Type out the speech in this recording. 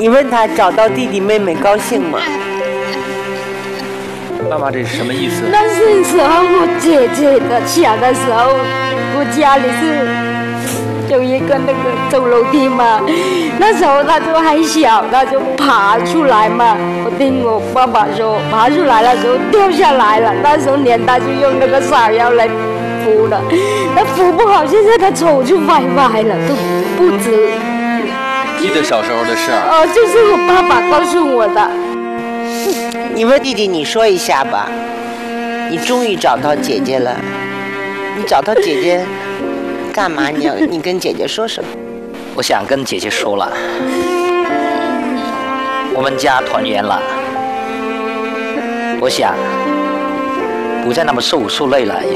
你问他找到弟弟妹妹高兴吗？ 妈妈，这是什么意思？ 那是时候我姐姐的小的时候，我家里是有一个那个走楼梯嘛，那时候他就还小，他就爬出来嘛。我听我爸爸说，爬出来的时候掉下来了，那时候年代就用那个芍药来扶的，那扶不好，现在他手就歪歪了，都不直。 记得小时候的事儿？ 哦，就是我爸爸告诉我的。 你问弟弟，你说一下吧。你终于找到姐姐了，你找到姐姐干嘛？你跟姐姐说什么？ 我想跟姐姐说了，我们家团圆了。我想不再那么受累了。